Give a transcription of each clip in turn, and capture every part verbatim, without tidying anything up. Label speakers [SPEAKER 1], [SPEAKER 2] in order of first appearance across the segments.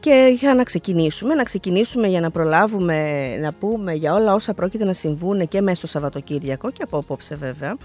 [SPEAKER 1] και για να ξεκινήσουμε, να ξεκινήσουμε για να προλάβουμε να πούμε για όλα όσα πρόκειται να συμβούν και μέσα στο Σαββατοκύριακο και από απόψε βέβαια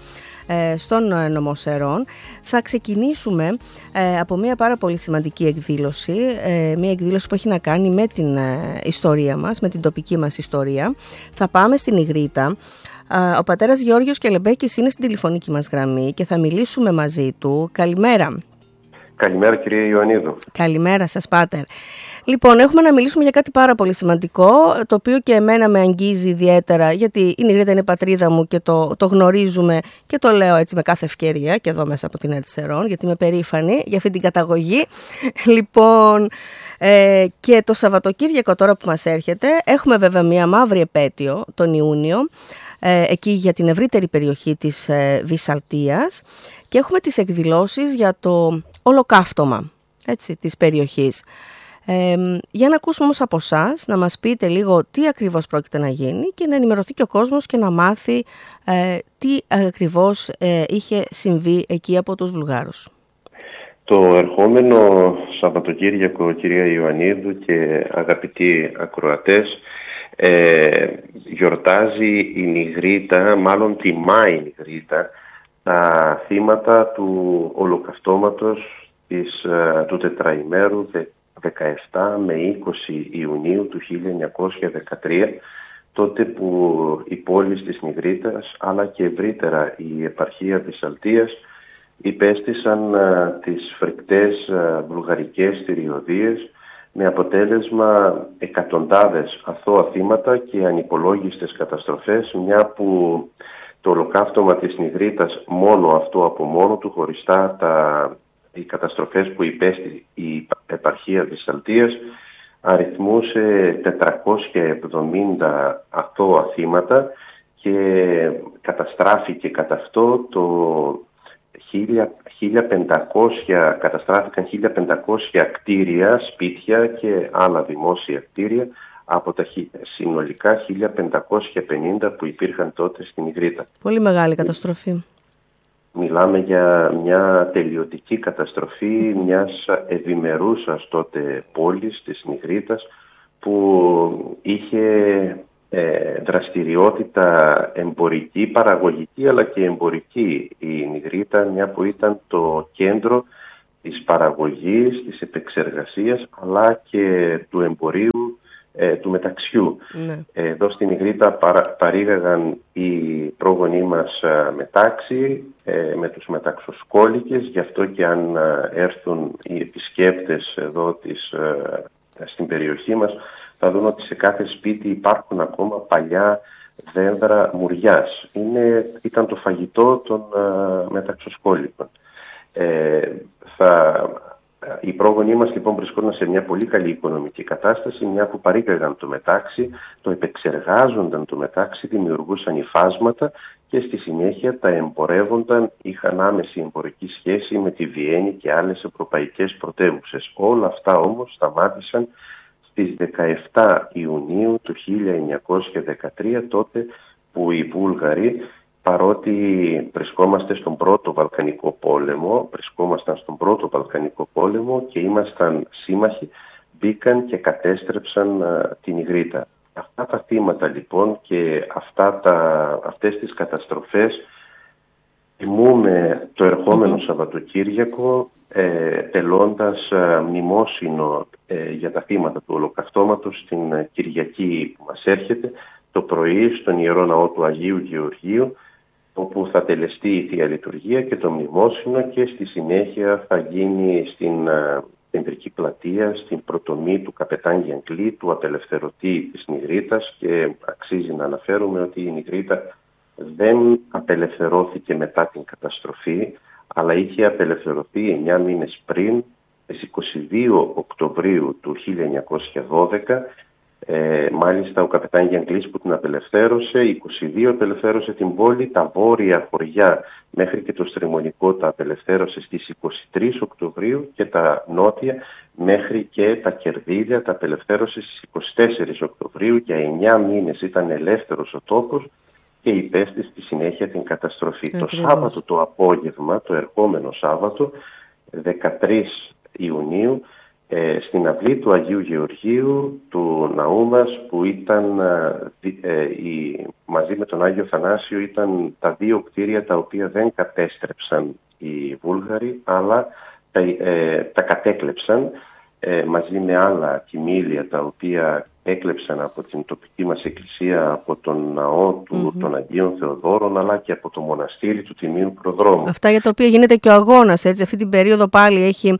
[SPEAKER 1] στον νομό Σερών. Θα ξεκινήσουμε από μια πάρα πολύ σημαντική εκδήλωση, μια εκδήλωση που έχει να κάνει με την ιστορία μας, με την τοπική μας ιστορία. Θα πάμε στην Ιγρήτα. Ο πατέρας Γεώργιος Κελεμπέκης είναι στην τηλεφωνική μας γραμμή και θα μιλήσουμε μαζί του. Καλημέρα.
[SPEAKER 2] Καλημέρα κυρία Ιωαννίδου.
[SPEAKER 1] Καλημέρα σας πάτερ. Λοιπόν, έχουμε να μιλήσουμε για κάτι πάρα πολύ σημαντικό, το οποίο και εμένα με αγγίζει ιδιαίτερα, γιατί η Ιγρήτα είναι η πατρίδα μου και το, το γνωρίζουμε και το λέω έτσι με κάθε ευκαιρία και εδώ μέσα από την ΕΡΤ Σερών, γιατί είμαι περήφανη για αυτή την καταγωγή. Λοιπόν, ε, και το Σαββατοκύριακο τώρα που μας έρχεται, έχουμε βέβαια μια μαύρη επέτειο τον Ιούνιο, ε, εκεί για την ευρύτερη περιοχή της ε, Βυσσαλτίας, και έχουμε τις εκδηλώσεις για το ολοκαύτωμα, έτσι, της περιοχής. Ε, για να ακούσουμε όμως από εσάς, να μας πείτε λίγο τι ακριβώς πρόκειται να γίνει και να ενημερωθεί και ο κόσμος και να μάθει ε, τι ακριβώς ε, είχε συμβεί εκεί από τους Βουλγάρους.
[SPEAKER 2] Το ερχόμενο Σαββατοκύριακο, κυρία Ιωαννίδου και αγαπητοί ακροατές, ε, γιορτάζει η Ιγρήτα, μάλλον τιμάει η Ιγρήτα, τα θύματα του ολοκαυτώματος της, του τετραημέρου δεκαεπτά με είκοσι Ιουνίου του χίλια εννιακόσια δεκατρία, τότε που η πόλη της Ιγρήτας αλλά και ευρύτερα η επαρχία Βυσσαλτίας υπέστησαν α, τις φρικτές α, βουλγαρικές στηριωδίες, με αποτέλεσμα εκατοντάδες αθώα θύματα και ανυπολόγιστες καταστροφές, μια που το ολοκαύτωμα της Ιγρήτας μόνο αυτό από μόνο του, χωριστά τα, οι καταστροφές που υπέστη η επαρχία Βυσσαλτίας, αριθμούσε τετρακόσια εβδομήντα αθώα θύματα και καταστράφηκε κατά αυτό το χίλια πεντακόσια, καταστράφηκαν χίλια πεντακόσια κτίρια, σπίτια και άλλα δημόσια κτίρια από τα συνολικά χίλια πεντακόσια πενήντα που υπήρχαν τότε στην Ιγρήτα.
[SPEAKER 1] Πολύ μεγάλη καταστροφή.
[SPEAKER 2] Μιλάμε για μια τελειωτική καταστροφή μιας ευημερούσας τότε πόλης της Ιγρήτας, που είχε ε, δραστηριότητα εμπορική, παραγωγική αλλά και εμπορική η Ιγρήτα, μια που ήταν το κέντρο της παραγωγής, της επεξεργασίας αλλά και του εμπορίου, ε, του μεταξιού. Ναι. Εδώ στην Ιγρήτα παρα, παρήγαγαν οι πρόγονοί μας ε, μετάξι ε, με τους μεταξοσκόλικες, γι' αυτό και αν ε, έρθουν οι επισκέπτες εδώ της, ε, στην περιοχή μας, θα δουν ότι σε κάθε σπίτι υπάρχουν ακόμα παλιά δέντρα μουριάς. Είναι, ήταν το φαγητό των ε, μεταξοσκόλικων. Ε, θα... Οι πρόγονοί μας λοιπόν βρισκόταν σε μια πολύ καλή οικονομική κατάσταση, μια που παρήγαγαν το μετάξι, το επεξεργάζονταν το μετάξι, δημιουργούσαν υφάσματα και στη συνέχεια τα εμπορεύονταν, είχαν άμεση εμπορική σχέση με τη Βιέννη και άλλες ευρωπαϊκές πρωτεύουσες. Όλα αυτά όμως σταμάτησαν στις δεκαεπτά Ιουνίου του χίλια εννιακόσια δεκατρία, τότε που οι Βούλγαροι, παρότι βρισκόμαστε στον πρώτο Βαλκανικό πόλεμο, βρισκόμασταν στον πρώτο Βαλκανικό πόλεμο και ήμασταν σύμμαχοι, μπήκαν και κατέστρεψαν α, την Ιγρήτα. Αυτά τα θύματα λοιπόν και αυτά τα, αυτές τις καταστροφές τιμούμε το ερχόμενο mm-hmm. Σαββατοκύριακο, ε, τελώντας α, μνημόσυνο ε, για τα θύματα του ολοκαυτώματος στην ε, Κυριακή που μας έρχεται, το πρωί στον Ιερό Ναό του Αγίου Γεωργίου, όπου θα τελεστεί η Θεία Λειτουργία και το μνημόσυνο, και στη συνέχεια θα γίνει στην Κεντρική Πλατεία, στην προτομή του καπετάν Γιαγκλή, του απελευθερωτή της Ιγρήτας, και αξίζει να αναφέρουμε ότι η Ιγρήτα δεν απελευθερώθηκε μετά την καταστροφή, αλλά είχε απελευθερωθεί εννιά μήνες πριν, στις είκοσι δύο Οκτωβρίου του χίλια εννιακόσια δώδεκα. Ε, μάλιστα ο καπετάν Γιαγκλής που την απελευθέρωσε, είκοσι δύο απελευθέρωσε την πόλη, τα βόρεια χωριά μέχρι και το Στριμονικό τα απελευθέρωσε στις είκοσι τρεις Οκτωβρίου και τα νότια μέχρι και τα Κερδίδια τα απελευθέρωσε στις είκοσι τέσσερις Οκτωβρίου. Για εννιά μήνες ήταν ελεύθερος ο τόπος και υπέστη στη συνέχεια την καταστροφή. Ακριβώς. Το Σάββατο το απόγευμα, το ερχόμενο Σάββατο, δεκατρείς Ιουνίου, ε, στην αυλή του Αγίου Γεωργίου, του ναού μας, που ήταν ε, η, μαζί με τον Άγιο Θανάσιο, ήταν τα δύο κτίρια τα οποία δεν κατέστρεψαν οι Βούλγαροι, αλλά τα, ε, τα κατέκλεψαν ε, μαζί με άλλα κοιμήλια τα οποία έκλεψαν από την τοπική μας εκκλησία, από τον ναό του mm-hmm. των Αγίων Θεοδόρων, αλλά και από το μοναστήρι του Τιμίου Προδρόμου. Αυτά
[SPEAKER 1] για τα οποία γίνεται και ο αγώνας, έτσι, αυτή την περίοδο πάλι έχει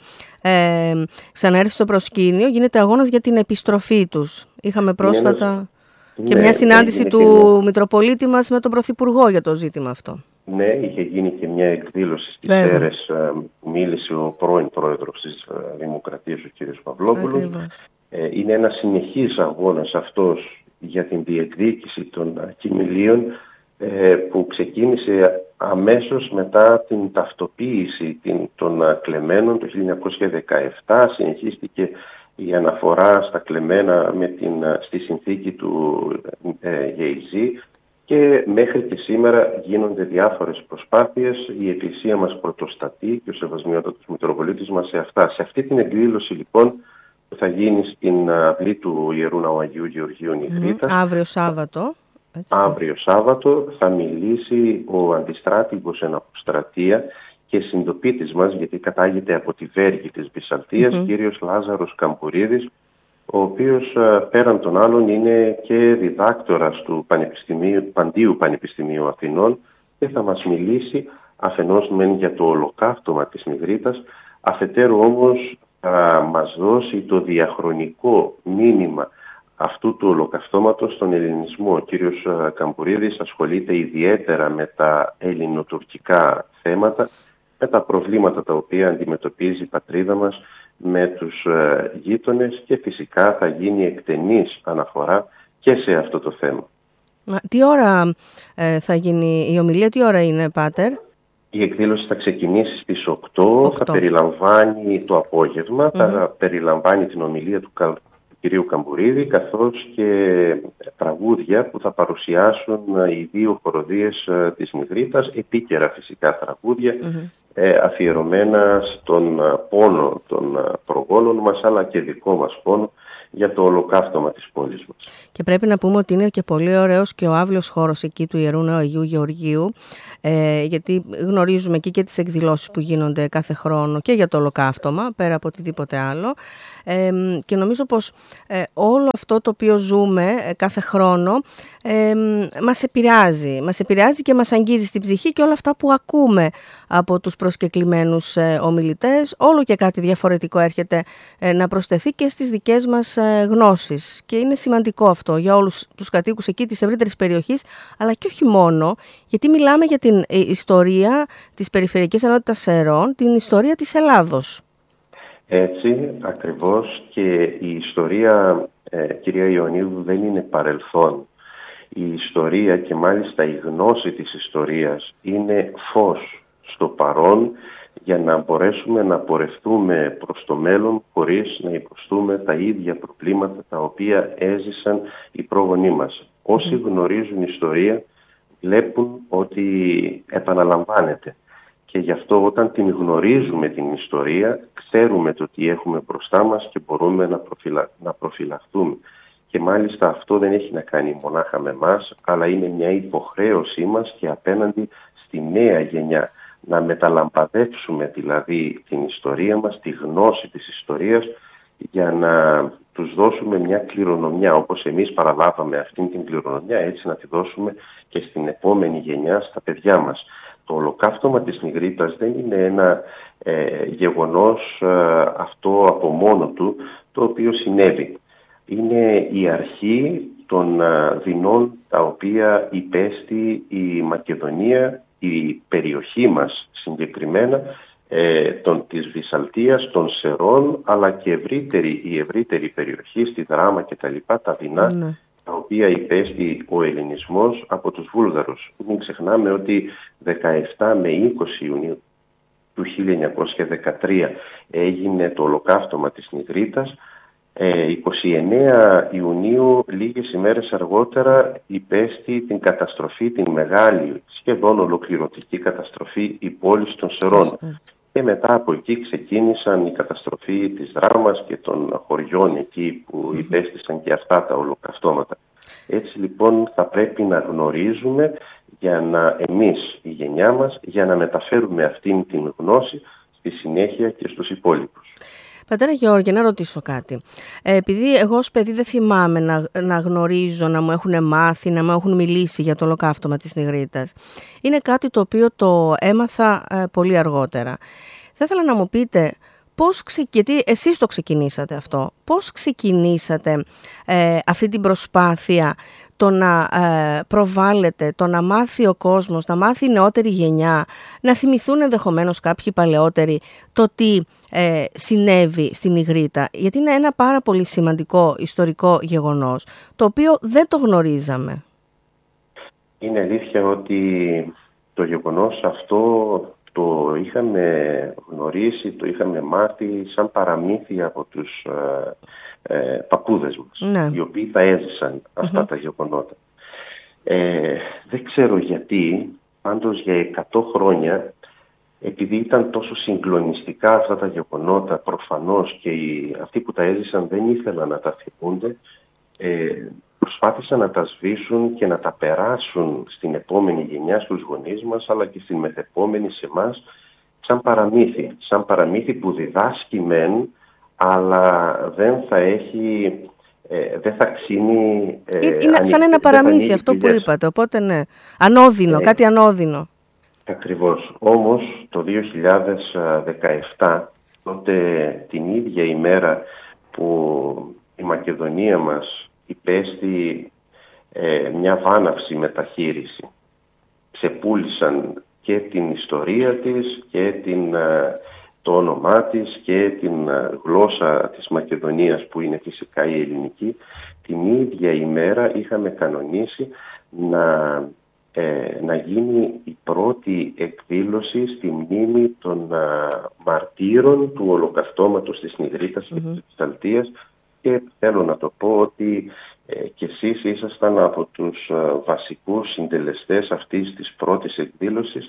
[SPEAKER 1] ε, ξαναέρθει στο προσκήνιο, γίνεται αγώνας για την επιστροφή τους. Είχαμε πρόσφατα ένας... και ναι, μια συνάντηση του μια... Μητροπολίτη μας με τον Πρωθυπουργό για το ζήτημα αυτό.
[SPEAKER 2] Ναι, είχε γίνει και μια εκδήλωση στις Σέρρες που μίλησε ο πρώην πρόεδρος της Δημοκρατίας, ο κ. Παυλόπουλος. Ε, είναι ένα συνεχής αγώνας αυτός για την διεκδίκηση των κοιμηλίων ε, που ξεκίνησε αμέσως μετά την ταυτοποίηση την, των κλεμμένων το χίλια εννιακόσια δεκαεπτά. Συνεχίστηκε η αναφορά στα κλεμμένα με την, στη συνθήκη του ε, Γεϊζή. Και μέχρι και σήμερα γίνονται διάφορες προσπάθειες. Η Εκκλησία μας πρωτοστατεί και ο Σεβασμιότατος Μητροπολίτης μας σε αυτά. Σε αυτή την εκδήλωση λοιπόν που θα γίνει στην αυλή του Ιερού Ναού Αγίου Γεωργίου Νιγρίτας.
[SPEAKER 1] Mm, αύριο Σάββατο. Έτσι.
[SPEAKER 2] Αύριο Σάββατο θα μιλήσει ο αντιστράτηγος εν αποστρατεία και συντοπίτης μας, γιατί κατάγεται από τη Βέργη της Βυσσαλτίας, mm-hmm. κύριος Λάζαρος Καμπουρίδης, ο οποίος πέραν των άλλων είναι και διδάκτορας του Πανεπιστημίου, Παντίου Πανεπιστημίου Αθηνών και θα μας μιλήσει αφενός μεν για το ολοκαύτωμα της Νιγρίτας, αφετέρου όμως θα μας δώσει το διαχρονικό μήνυμα αυτού του ολοκαυτώματος στον ελληνισμό. Ο κύριος Καμπουρίδης ασχολείται ιδιαίτερα με τα ελληνοτουρκικά θέματα, με τα προβλήματα τα οποία αντιμετωπίζει η πατρίδα μας με τους ε, γείτονες και φυσικά θα γίνει εκτενής αναφορά και σε αυτό το θέμα.
[SPEAKER 1] Τι ώρα ε, θα γίνει η ομιλία, τι ώρα είναι, Πάτερ?
[SPEAKER 2] Η εκδήλωση θα ξεκινήσει στις οκτώ, οκτώ. Θα περιλαμβάνει το απόγευμα, mm-hmm. θα περιλαμβάνει την ομιλία του κα, κυρίου Καμπουρίδη, καθώς και τραγούδια που θα παρουσιάσουν οι δύο χοροδίες ε, της Νιγρίτας, επίκαιρα φυσικά τραγούδια, mm-hmm. ε, αφιερωμένα στον πόνο των προγόνων μας, αλλά και δικό μας πόνο για το ολοκαύτωμα της πόλης μας.
[SPEAKER 1] Και πρέπει να πούμε ότι είναι και πολύ ωραίος και ο άβλος χώρος εκεί του Ιερού Ναού Αγίου Γεωργίου, ε, γιατί γνωρίζουμε εκεί και τις εκδηλώσεις που γίνονται κάθε χρόνο και για το ολοκαύτωμα, πέρα από οτιδήποτε άλλο. Ε, και νομίζω πως ε, όλο αυτό το οποίο ζούμε ε, κάθε χρόνο ε, μας επηρεάζει. Μας επηρεάζει και μας αγγίζει στην ψυχή και όλα αυτά που ακούμε από τους προσκεκλημένους ε, ομιλητές. Όλο και κάτι διαφορετικό έρχεται ε, να προσθεθεί και στις δικές μας ε, γνώσεις. Και είναι σημαντικό αυτό για όλους τους κατοίκους εκεί της ευρύτερης περιοχής, αλλά και όχι μόνο, γιατί μιλάμε για την ε, ιστορία της Περιφερειακής Ενότητας Σερών, την ιστορία της Ελλάδος.
[SPEAKER 2] Έτσι, ακριβώς, και η ιστορία, ε, κυρία Ιωνίδου, δεν είναι παρελθόν. Η ιστορία και μάλιστα η γνώση της ιστορίας είναι φως στο παρόν για να μπορέσουμε να πορευτούμε προς το μέλλον χωρίς να υποστούμε τα ίδια προβλήματα τα οποία έζησαν οι πρόγονοί μας. Όσοι γνωρίζουν ιστορία βλέπουν ότι επαναλαμβάνεται. Και γι' αυτό όταν την γνωρίζουμε την ιστορία, ξέρουμε το τι έχουμε μπροστά μας και μπορούμε να, προφυλα... να προφυλαχθούμε. Και μάλιστα αυτό δεν έχει να κάνει μονάχα με εμάς, αλλά είναι μια υποχρέωσή μας και απέναντι στη νέα γενιά. Να μεταλαμπαδεύσουμε δηλαδή την ιστορία μας, τη γνώση της ιστορίας, για να τους δώσουμε μια κληρονομιά. Όπως εμείς παραλάβαμε αυτήν την κληρονομιά, έτσι να τη δώσουμε και στην επόμενη γενιά, στα παιδιά μας. Το ολοκαύτωμα της Νιγρίτας δεν είναι ένα ε, γεγονός ε, αυτό από μόνο του, το οποίο συνέβη. Είναι η αρχή των ε, δεινών τα οποία υπέστη η Μακεδονία, η περιοχή μας συγκεκριμένα, ε, των, της Βυσσαλτίας, των Σερών, αλλά και ευρύτερη, η ευρύτερη περιοχή, στη Δράμα και τα λοιπά, τα δεινά, ναι. τα οποία υπέστη ο ελληνισμός από τους Βούλγαρους. Μην ξεχνάμε ότι δεκαεπτά με είκοσι Ιουνίου του χίλια εννιακόσια δεκατρία έγινε το ολοκαύτωμα της Νιγρίτας. Ε, είκοσι εννέα Ιουνίου, λίγες ημέρες αργότερα, υπέστη την καταστροφή, την μεγάλη, σχεδόν ολοκληρωτική καταστροφή η πόλη των Σερών. και μετά από εκεί ξεκίνησαν η καταστροφή της Δράμας και των χωριών εκεί που υπέστησαν και αυτά τα ολοκαυτώματα. Έτσι λοιπόν θα πρέπει να γνωρίζουμε για να εμείς, η γενιά μας, για να μεταφέρουμε αυτήν την γνώση στη συνέχεια και στους υπόλοιπους.
[SPEAKER 1] Πατέρα Γεώργη, να ρωτήσω κάτι. Ε, επειδή εγώ ως παιδί δεν θυμάμαι να, να γνωρίζω, να μου έχουν μάθει, να μου έχουν μιλήσει για το ολοκαύτωμα της Νιγρίτας. Είναι κάτι το οποίο το έμαθα ε, πολύ αργότερα. Θα ήθελα να μου πείτε πώς, ξε... γιατί εσείς το ξεκινήσατε αυτό, πώς ξεκινήσατε ε, αυτή την προσπάθεια το να ε, προβάλλεται, το να μάθει ο κόσμος, να μάθει η νεότερη γενιά, να θυμηθούν ενδεχομένως κάποιοι παλαιότεροι το τι ε, συνέβη στην Νιγρίτα. Γιατί είναι ένα πάρα πολύ σημαντικό ιστορικό γεγονός, το οποίο δεν το γνωρίζαμε.
[SPEAKER 2] Είναι αλήθεια ότι το γεγονός αυτό το είχαμε γνωρίσει, το είχαμε μάθει σαν παραμύθι από τους ε, ε, παππούδες μας, ναι, οι οποίοι τα έζησαν αυτά mm-hmm. τα γεγονότα. Ε, δεν ξέρω γιατί, πάντως για εκατό χρόνια, επειδή ήταν τόσο συγκλονιστικά αυτά τα γεγονότα, προφανώς και οι, αυτοί που τα έζησαν δεν ήθελαν να τα θυμούνται, ε, προσπάθησαν να τα σβήσουν και να τα περάσουν στην επόμενη γενιά, στους γονείς μας, αλλά και στην μεθεπόμενη σε εμάς, σαν παραμύθι. Σαν παραμύθι που διδάσκει μεν, αλλά δεν θα έχει, ε, δεν θα ξύνει... Ε,
[SPEAKER 1] Είναι ανοιχτή, σαν ένα παραμύθι αυτό που είπατε, οπότε ναι, ανώδυνο, ε, κάτι ανώδυνο.
[SPEAKER 2] Ακριβώς. Όμως το δύο χιλιάδες δεκαεπτά, τότε την ίδια ημέρα που η Μακεδονία μας υπέστη ε, μια βάναυση μεταχείριση. Ξεπούλησαν και την ιστορία της και την, ε, το όνομά της και την ε, γλώσσα της Μακεδονίας που είναι φυσικά η ελληνική. Την ίδια ημέρα είχαμε κανονίσει να, ε, να γίνει η πρώτη εκδήλωση στη μνήμη των ε, μαρτύρων του ολοκαυτώματος της Νιγρίτας mm-hmm. και της Βυζαντίας. Και θέλω να το πω ότι ε, και εσείς ήσασταν από τους ε, βασικούς συντελεστές αυτής της πρώτης εκδήλωσης,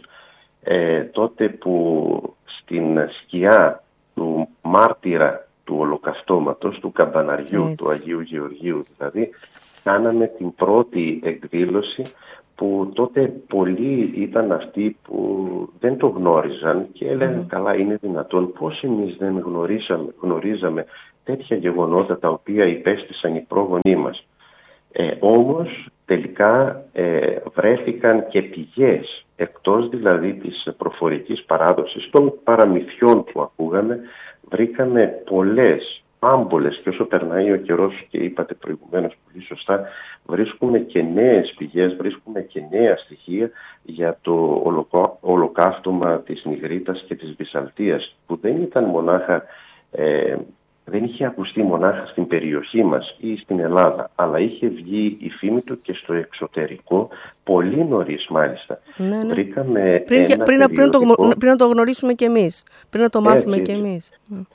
[SPEAKER 2] ε, τότε που στην σκιά του μάρτυρα του ολοκαυτώματος, του καμπαναριού, Έτσι. του Αγίου Γεωργίου δηλαδή, κάναμε την πρώτη εκδήλωση που τότε πολλοί ήταν αυτοί που δεν το γνώριζαν και έλεγαν mm. καλά, είναι δυνατόν, πώς εμείς δεν γνωρίζαμε, γνωρίζαμε τέτοια γεγονότα τα οποία υπέστησαν οι πρόγονοί μας. Ε, όμως τελικά ε, βρέθηκαν και πηγές, εκτός δηλαδή της προφορικής παράδοσης των παραμυθιών που ακούγαμε, βρήκαμε πολλές, άμπολες, και όσο περνάει ο καιρός και είπατε προηγουμένως πολύ σωστά, βρίσκουμε και νέες πηγές, βρίσκουμε και νέα στοιχεία για το ολοκο, ολοκαύτωμα της Νιγρίτας και της Βυζαντίας, που δεν ήταν μονάχα... Ε, δεν είχε ακουστεί μονάχα στην περιοχή μας ή στην Ελλάδα, αλλά είχε βγει η φήμη του και στο εξωτερικό, πολύ νωρίς μάλιστα.
[SPEAKER 1] Ναι, ναι.
[SPEAKER 2] Βρήκαμε
[SPEAKER 1] πριν,
[SPEAKER 2] ένα
[SPEAKER 1] πριν, πριν, το, πριν να το γνωρίσουμε κι εμείς, πριν να το μάθουμε κι εμείς.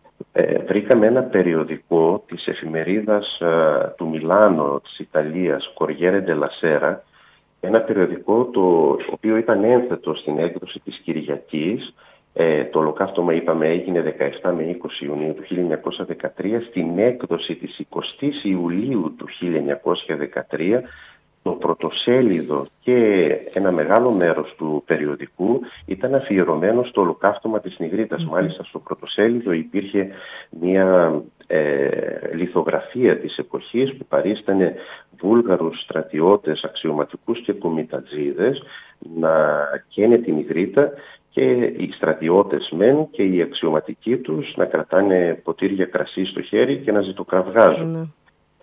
[SPEAKER 2] Ε, βρήκαμε ένα περιοδικό της εφημερίδας ε, του Μιλάνο της Ιταλίας, Corriere della Sera, ένα περιοδικό το οποίο ήταν ένθετο στην έκδοση της Κυριακής. Ε, το ολοκαύτωμα, είπαμε, έγινε δεκαεπτά με είκοσι Ιουνίου του χίλια εννιακόσια δεκατρία. Στην έκδοση της εικοστής Ιουλίου του χίλια εννιακόσια δεκατρία, το πρωτοσέλιδο και ένα μεγάλο μέρος του περιοδικού ήταν αφιερωμένο στο ολοκαύτωμα της Νιγρίτας. Mm-hmm. Μάλιστα στο πρωτοσέλιδο υπήρχε μια ε, λιθογραφία της εποχής που παρίστανε Βούλγαρους στρατιώτες, αξιωματικούς και κομιτατζίδες να καίνε την Νιγρίτα, και οι στρατιώτες μεν και οι αξιωματικοί τους να κρατάνε ποτήρια κρασί στο χέρι και να ζητοκραυγάζουν. Mm.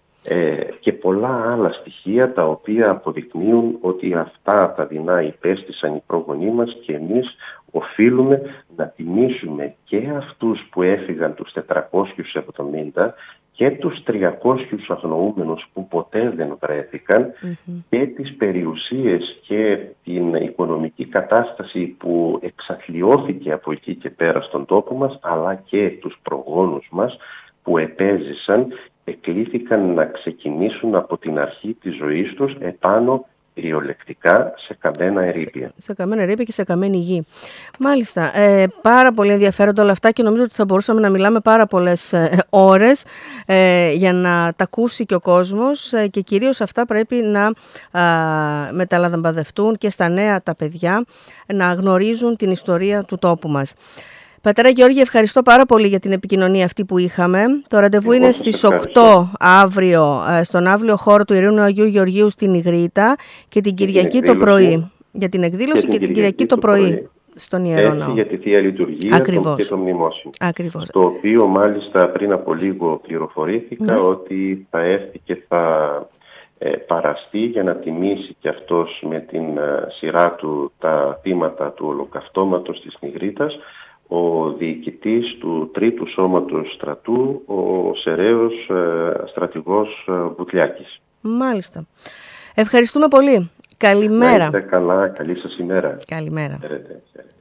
[SPEAKER 2] Ε, και πολλά άλλα στοιχεία τα οποία αποδεικνύουν ότι αυτά τα δεινά υπέστησαν οι πρόγονοί μας και εμείς οφείλουμε να τιμήσουμε και αυτούς που έφυγαν τους τετρακόσιους εβδομήντα και τους τριακόσιους αγνοούμενους που ποτέ δεν βρέθηκαν mm-hmm. και τις περιουσίες και την οικονομική κατάσταση που εξαθλιώθηκε από εκεί και πέρα στον τόπο μας, αλλά και τους προγόνους μας που επέζησαν, εκλήθηκαν να ξεκινήσουν από την αρχή της ζωής τους επάνω κυριολεκτικά σε καμένα ερείπια.
[SPEAKER 1] Σε, σε καμένα ερείπια και σε καμένη γη. Μάλιστα. Ε, πάρα πολύ ενδιαφέροντα όλα αυτά και νομίζω ότι θα μπορούσαμε να μιλάμε πάρα πολλές ε, ώρες ε, για να τα ακούσει και ο κόσμος ε, και κυρίως αυτά πρέπει να ε, μεταλαμπαδευτούν και στα νέα τα παιδιά να γνωρίζουν την ιστορία του τόπου μας. Πατέρα Γεώργη, ευχαριστώ πάρα πολύ για την επικοινωνία αυτή που είχαμε. Το ραντεβού Εγώ είναι στις οκτώ αύριο στον αύριο χώρο του Ιερού Αγίου Γεωργίου στην Ιγρήτα και την Κυριακή το πρωί. Για την εκδήλωση και, και την Κυριακή το πρωί, πρωί στον Ιερό Ναό.
[SPEAKER 2] Για τη Θεία Λειτουργία
[SPEAKER 1] Ακριβώς.
[SPEAKER 2] και το Μνημόσυνο.
[SPEAKER 1] Ακριβώς.
[SPEAKER 2] Το οποίο μάλιστα πριν από λίγο πληροφορήθηκα ναι. ότι θα έρθει και θα ε, παραστεί για να τιμήσει και αυτός με την ε, σειρά του τα θύματα του Ολοκαυτώματος της Νιγρήτας, ο διοικητής του Τρίτου Σώματος Στρατού, ο Σεραίος ε, στρατηγός ε, Βουτλιάκης.
[SPEAKER 1] Μάλιστα. Ευχαριστούμε πολύ. Καλημέρα.
[SPEAKER 2] Να είστε καλά. Καλή σας ημέρα.
[SPEAKER 1] Καλημέρα.
[SPEAKER 2] Χαίρετε.